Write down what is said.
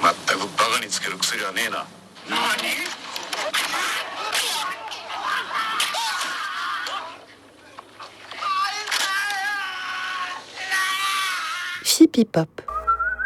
まったくバカにつける薬はねえな。何？ Chippipop